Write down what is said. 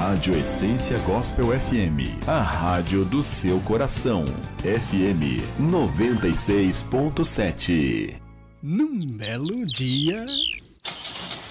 Rádio Essência Gospel FM, a rádio do seu coração. FM 96.7. Num belo dia,